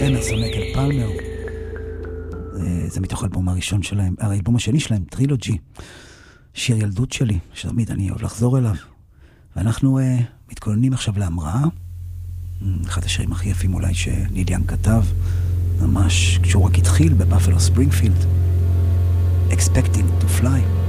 אמרסון מקל פלמר. זה מתוך האלבום הראשון שלהם, האלבום השני שלהם, טרילוג'י. שיר ילדות שלי, שתמיד אני אוהב לחזור אליו. ואנחנו מתכוננים עכשיו להמראה. אחד השירים הכי יפים אולי שניל יאנג כתב, ממש כשהוא רק התחיל בבאפלו ספרינגפילד. Expecting to fly.